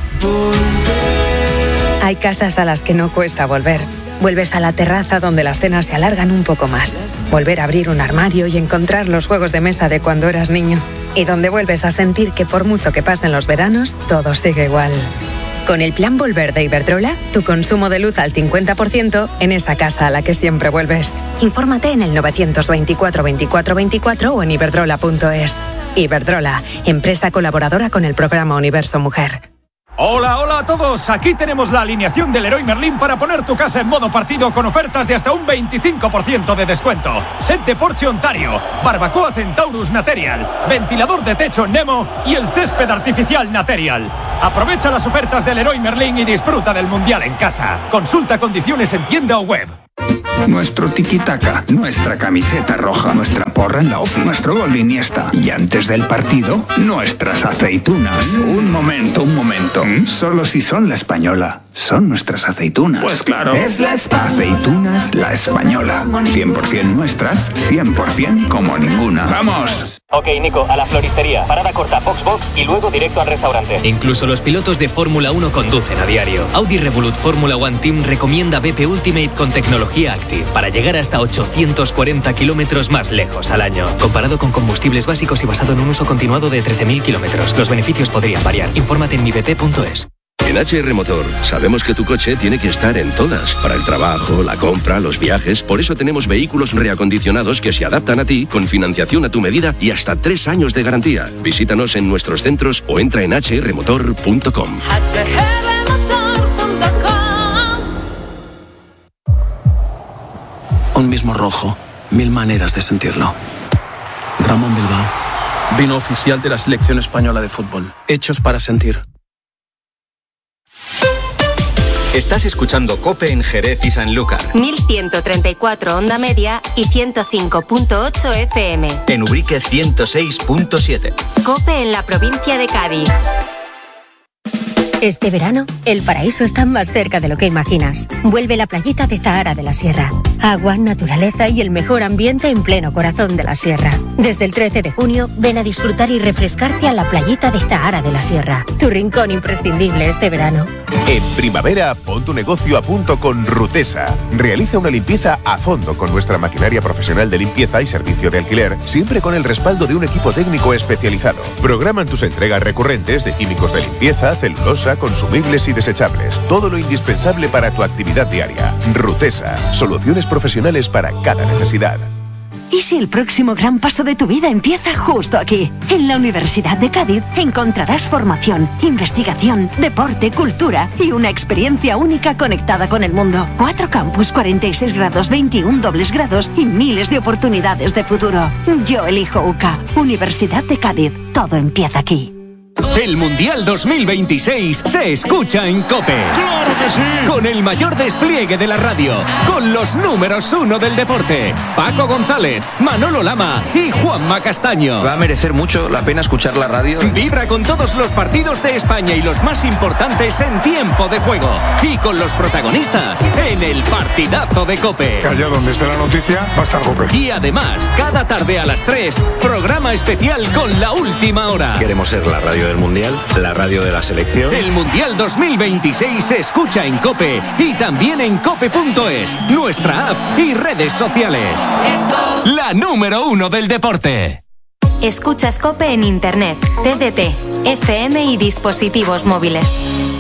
Hay casas a las que no cuesta volver. Vuelves a la terraza donde las cenas se alargan un poco más. Volver a abrir un armario y encontrar los juegos de mesa de cuando eras niño. Y donde vuelves a sentir que por mucho que pasen los veranos, todo sigue igual. Con el plan Volver de Iberdrola, tu consumo de luz al cincuenta por ciento en esa casa a la que siempre vuelves. Infórmate en el novecientos veinticuatro veinticuatro veinticuatro o en iberdrola punto es. Iberdrola, empresa colaboradora con el programa Universo Mujer. Hola, hola a todos. Aquí tenemos la alineación del Leroy Merlin para poner tu casa en modo partido con ofertas de hasta un veinticinco por ciento de descuento. Set de porche Ontario, barbacoa Centaurus Material, ventilador de techo Nemo y el césped artificial Material. Aprovecha las ofertas del Leroy Merlin y disfruta del Mundial en casa. Consulta condiciones en tienda o web. Nuestro tiki-taka, nuestra camiseta roja, nuestra porra en la off, nuestro gol de Iniesta. Y antes del partido, nuestras aceitunas. Mm. Un momento, un momento. ¿Mm? Solo si son la española. Son nuestras aceitunas. Pues claro. Es la Espa. Aceitunas La Española. cien por ciento nuestras, cien por ciento como ninguna. ¡Vamos! Ok, Nico, a la floristería. Parada corta, Foxbox y luego directo al restaurante. Incluso los pilotos de Fórmula uno conducen a diario. Audi Revolut Fórmula One Team recomienda B P Ultimate con tecnología Active para llegar hasta ochocientos cuarenta kilómetros más lejos al año. Comparado con combustibles básicos y basado en un uso continuado de trece mil kilómetros, los beneficios podrían variar. Infórmate en mi b p punto es. En H R Motor sabemos que tu coche tiene que estar en todas, para el trabajo, la compra, los viajes. Por eso tenemos vehículos reacondicionados que se adaptan a ti, con financiación a tu medida y hasta tres años de garantía. Visítanos en nuestros centros o entra en h r motor punto com. Un mismo rojo, mil maneras de sentirlo. Ramón Bilbao, vino oficial de la selección española de fútbol. Hechos para sentir. Estás escuchando COPE en Jerez y Sanlúcar. mil ciento treinta y cuatro onda media y ciento cinco punto ocho F M. En Ubrique ciento seis punto siete. COPE en la provincia de Cádiz. Este verano, el paraíso está más cerca de lo que imaginas. Vuelve la playita de Zahara de la Sierra. Agua, naturaleza y el mejor ambiente en pleno corazón de la Sierra. Desde el trece de junio, ven a disfrutar y refrescarte a la playita de Zahara de la Sierra. Tu rincón imprescindible este verano. En primavera, pon tu negocio a punto con Rutesa. Realiza una limpieza a fondo con nuestra maquinaria profesional de limpieza y servicio de alquiler, siempre con el respaldo de un equipo técnico especializado. Programan tus entregas recurrentes de químicos de limpieza, celulosa, consumibles y desechables. Todo lo indispensable para tu actividad diaria. Rutesa. Soluciones profesionales para cada necesidad. ¿Y si el próximo gran paso de tu vida empieza justo aquí? En la Universidad de Cádiz encontrarás formación, investigación, deporte, cultura y una experiencia única conectada con el mundo. Cuatro campus, cuarenta y seis grados, veintiún dobles grados y miles de oportunidades de futuro. Yo elijo U C A. Universidad de Cádiz. Todo empieza aquí. El Mundial dos mil veintiséis se escucha en COPE. ¡Claro que sí! Con el mayor despliegue de la radio, con los números uno del deporte, Paco González, Manolo Lama y Juanma Castaño. Va a merecer mucho la pena escuchar la radio. Vibra con todos los partidos de España y los más importantes en tiempo de juego. Y con los protagonistas en el partidazo de COPE. Allá donde esté la noticia, va a estar COPE. Y además, cada tarde a las tres, programa especial con La Última Hora. Queremos ser la radio del Mundial, la radio de la selección. El Mundial dos mil veintiséis se escucha en COPE y también en cope punto es, nuestra app y redes sociales. La número uno del deporte. Escuchas COPE en Internet, T D T, F M y dispositivos móviles.